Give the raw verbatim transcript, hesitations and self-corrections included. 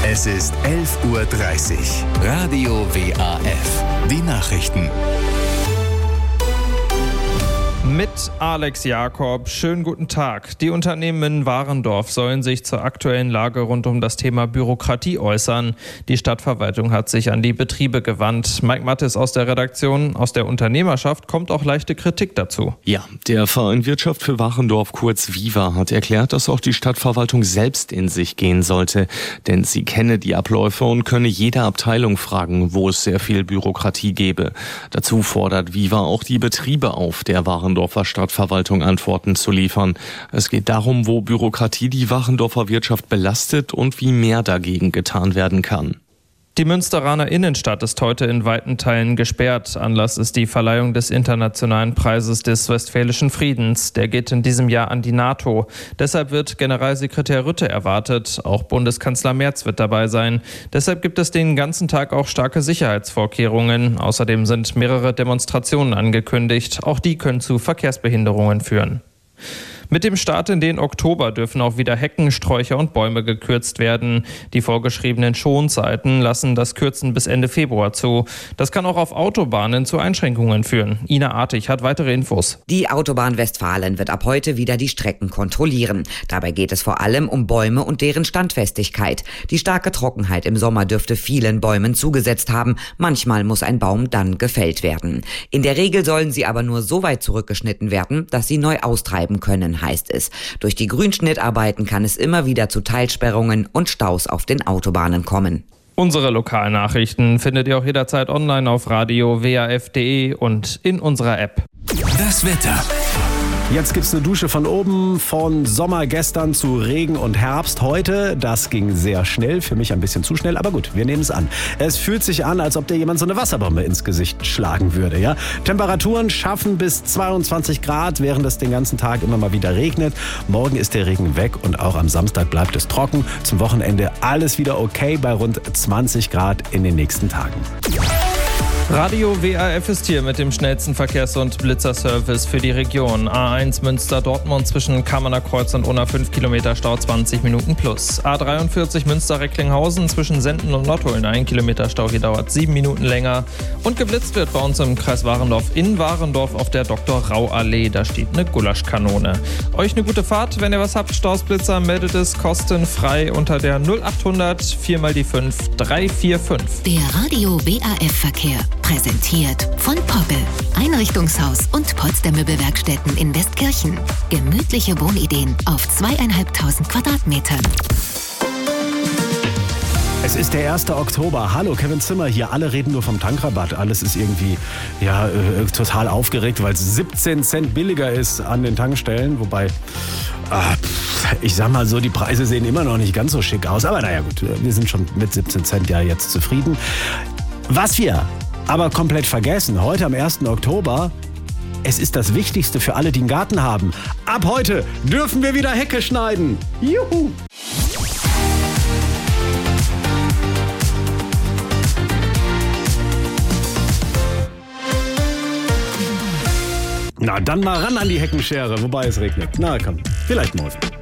Es ist elf Uhr dreißig. Radio W A F. Die Nachrichten. Mit Alex Jakob. Schönen guten Tag. Die Unternehmen in Warendorf sollen sich zur aktuellen Lage rund um das Thema Bürokratie äußern. Die Stadtverwaltung hat sich an die Betriebe gewandt. Mike Mattes aus der Redaktion. Aus der Unternehmerschaft kommt auch leichte Kritik dazu. Ja, der Verein Wirtschaft für Warendorf, kurz Viva, hat erklärt, dass auch die Stadtverwaltung selbst in sich gehen sollte. Denn sie kenne die Abläufe und könne jede Abteilung fragen, wo es sehr viel Bürokratie gebe. Dazu fordert Viva auch die Betriebe auf, der Warendorfer Stadtverwaltung Antworten zu liefern. Es geht darum, wo Bürokratie die Warendorfer Wirtschaft belastet und wie mehr dagegen getan werden kann. Die Münsteraner Innenstadt ist heute in weiten Teilen gesperrt. Anlass ist die Verleihung des Internationalen Preises des Westfälischen Friedens. Der geht in diesem Jahr an die NATO. Deshalb wird Generalsekretär Rutte erwartet. Auch Bundeskanzler Merz wird dabei sein. Deshalb gibt es den ganzen Tag auch starke Sicherheitsvorkehrungen. Außerdem sind mehrere Demonstrationen angekündigt. Auch die können zu Verkehrsbehinderungen führen. Mit dem Start in den Oktober dürfen auch wieder Hecken, Sträucher und Bäume gekürzt werden. Die vorgeschriebenen Schonzeiten lassen das Kürzen bis Ende Februar zu. Das kann auch auf Autobahnen zu Einschränkungen führen. Ina Artig hat weitere Infos. Die Autobahn Westfalen wird ab heute wieder die Strecken kontrollieren. Dabei geht es vor allem um Bäume und deren Standfestigkeit. Die starke Trockenheit im Sommer dürfte vielen Bäumen zugesetzt haben. Manchmal muss ein Baum dann gefällt werden. In der Regel sollen sie aber nur so weit zurückgeschnitten werden, dass sie neu austreiben können, heißt es. Durch die Grünschnittarbeiten kann es immer wieder zu Teilsperrungen und Staus auf den Autobahnen kommen. Unsere Lokalnachrichten findet ihr auch jederzeit online auf radio w a f punkt d e und in unserer App. Das Wetter. Jetzt gibt's eine Dusche von oben, von Sommer gestern zu Regen und Herbst heute. Das ging sehr schnell, für mich ein bisschen zu schnell, aber gut, wir nehmen es an. Es fühlt sich an, als ob dir jemand so eine Wasserbombe ins Gesicht schlagen würde. Ja? Temperaturen schaffen bis zweiundzwanzig Grad, während es den ganzen Tag immer mal wieder regnet. Morgen ist der Regen weg und auch am Samstag bleibt es trocken. Zum Wochenende alles wieder okay bei rund zwanzig Grad in den nächsten Tagen. Radio W A F ist hier mit dem schnellsten Verkehrs- und Blitzerservice für die Region. A eins Münster-Dortmund zwischen Kammerner Kreuz und Unna fünf Kilometer Stau zwanzig Minuten plus. A dreiundvierzig Münster-Recklinghausen zwischen Senden und Nottuln ein Kilometer Stau, hier dauert sieben Minuten länger. Und geblitzt wird bei uns im Kreis Warendorf in Warendorf auf der Doktor Rau Allee. Da steht eine Gulaschkanone. Euch eine gute Fahrt. Wenn ihr was habt, Stausblitzer, meldet es kostenfrei unter der null achthundert vier mal die fünf drei vier fünf. Der Radio W A F-Verkehr. Präsentiert von Poppel, Einrichtungshaus und Polstermöbelwerkstätten in Westkirchen. Gemütliche Wohnideen auf zweieinhalbtausend Quadratmetern. Es ist der erste Oktober. Hallo, Kevin Zimmer hier. Alle reden nur vom Tankrabatt. Alles ist irgendwie ja, äh, total aufgeregt, weil es siebzehn Cent billiger ist an den Tankstellen. Wobei, äh, ich sag mal so, die Preise sehen immer noch nicht ganz so schick aus. Aber naja gut, wir sind schon mit siebzehn Cent ja jetzt zufrieden. Was wir aber komplett vergessen, heute am ersten Oktober, es ist das Wichtigste für alle, die einen Garten haben. Ab heute dürfen wir wieder Hecke schneiden. Juhu! Na, dann mal ran an die Heckenschere, wobei es regnet. Na komm, vielleicht morgen.